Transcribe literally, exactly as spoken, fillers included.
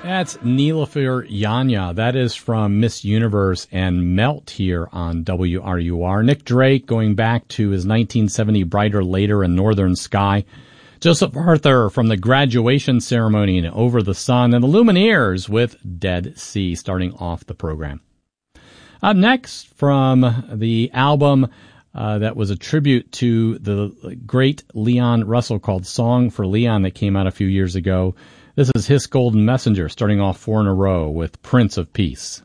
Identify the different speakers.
Speaker 1: That's Nilüfer Yanya. That is from Miss Universe and Melt here on W R U R. Nick Drake going back to his nineteen seventy Brighter Later and Northern Sky. Joseph Arthur from the Graduation Ceremony and Over the Sun. And the Lumineers with Dead Sea starting off the program. Up next from the album uh, that was a tribute to the great Leon Russell called Song for Leon that came out a few years ago. This is His Golden Messenger, starting off four in a row with Prince of Peace.